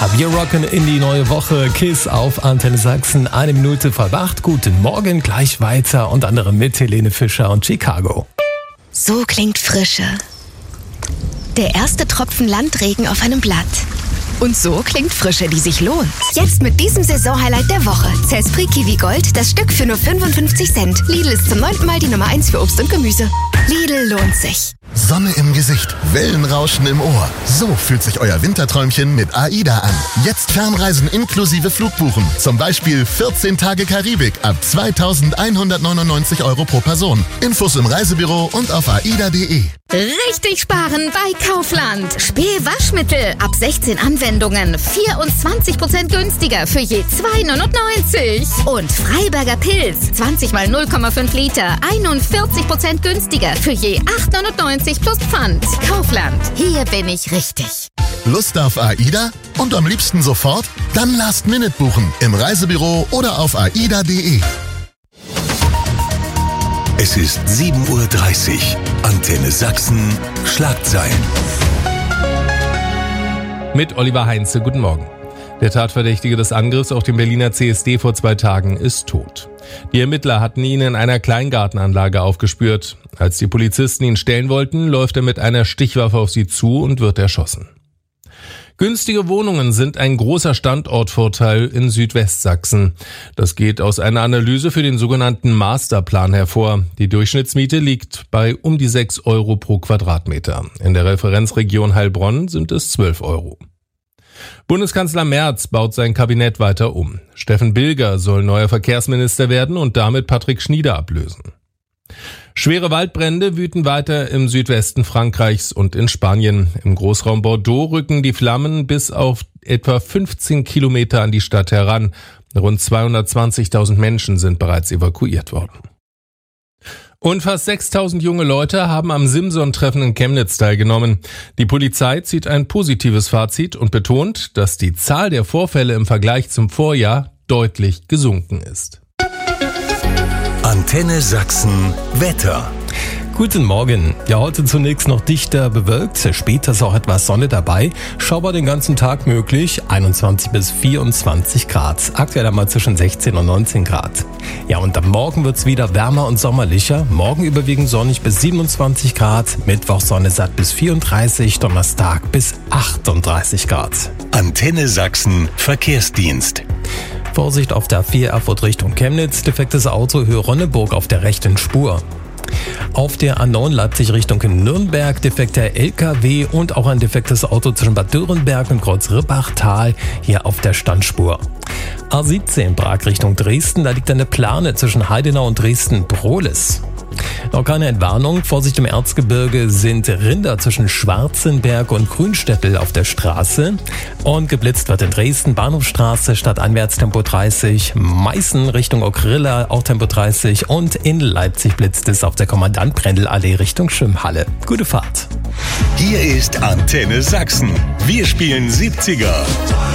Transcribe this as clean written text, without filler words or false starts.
Wir rocken in die neue Woche. KISS auf Antenne Sachsen. 1 Minute vor 8. Guten Morgen, gleich weiter. Und andere mit Helene Fischer und Chicago. So klingt Frische. Der erste Tropfen Landregen auf einem Blatt. Und so klingt Frische, die sich lohnt. Jetzt mit diesem Saisonhighlight der Woche. Zespri Kiwi Gold, das Stück für nur 55 Cent. Lidl ist zum 9. Mal die Nummer 1 für Obst und Gemüse. Lidl lohnt sich. Sonne im Gesicht, Wellenrauschen im Ohr. So fühlt sich euer Winterträumchen mit AIDA an. Jetzt Fernreisen inklusive Flugbuchen. Zum Beispiel 14 Tage Karibik ab 2.199 € pro Person. Infos im Reisebüro und auf aida.de. Richtig sparen bei Kaufland. Spee-Waschmittel ab 16 Anwendungen. 24% günstiger für je 2,99 €. Und Freiberger Pilz. 20 mal 0,5 Liter. 41% günstiger für je 8,99 € plus Pfand. Kaufland. Hier bin ich richtig. Lust auf AIDA? Und am liebsten sofort? Dann Last Minute buchen. Im Reisebüro oder auf aida.de. Es ist 7:30 Uhr. Antenne Sachsen. Schlagzeilen. Mit Oliver Heinze, guten Morgen. Der Tatverdächtige des Angriffs auf den Berliner CSD vor 2 Tagen ist tot. Die Ermittler hatten ihn in einer Kleingartenanlage aufgespürt. Als die Polizisten ihn stellen wollten, läuft er mit einer Stichwaffe auf sie zu und wird erschossen. Günstige Wohnungen sind ein großer Standortvorteil in Südwestsachsen. Das geht aus einer Analyse für den sogenannten Masterplan hervor. Die Durchschnittsmiete liegt bei um die 6 € pro Quadratmeter. In der Referenzregion Heilbronn sind es 12 €. Bundeskanzler Merz baut sein Kabinett weiter um. Steffen Bilger soll neuer Verkehrsminister werden und damit Patrick Schnieder ablösen. Schwere Waldbrände wüten weiter im Südwesten Frankreichs und in Spanien. Im Großraum Bordeaux rücken die Flammen bis auf etwa 15 Kilometer an die Stadt heran. Rund 220.000 Menschen sind bereits evakuiert worden. Und fast 6.000 junge Leute haben am Simson-Treffen in Chemnitz teilgenommen. Die Polizei zieht ein positives Fazit und betont, dass die Zahl der Vorfälle im Vergleich zum Vorjahr deutlich gesunken ist. Antenne Sachsen Wetter. Guten Morgen. Ja, heute zunächst noch dichter bewölkt, später ist auch etwas Sonne dabei. Schaubar den ganzen Tag möglich, 21 bis 24 Grad. Aktuell einmal zwischen 16 und 19 Grad. Ja, und am Morgen wird's wieder wärmer und sommerlicher. Morgen überwiegend sonnig bis 27 Grad, Mittwoch Sonne satt bis 34, Donnerstag bis 38 Grad. Antenne Sachsen Verkehrsdienst. Vorsicht auf der 4 Erfurt Richtung Chemnitz, defektes Auto Höhe Ronneburg auf der rechten Spur. Auf der A9 Leipzig Richtung Nürnberg defekter LKW und auch ein defektes Auto zwischen Bad Dürrenberg und Kreuz-Rippachtal hier auf der Standspur. A17 Prag Richtung Dresden, da liegt eine Plane zwischen Heidenau und Dresden-Brohlis. Noch keine Entwarnung, Vorsicht im Erzgebirge sind Rinder zwischen Schwarzenberg und Grünstädtel auf der Straße. Und geblitzt wird in Dresden, Bahnhofstraße, stadteinwärts Tempo 30, Meißen Richtung Okrilla auch Tempo 30 und in Leipzig blitzt es auf der Kommandant-Brendel-Allee Richtung Schwimmhalle. Gute Fahrt. Hier ist Antenne Sachsen. Wir spielen 70er.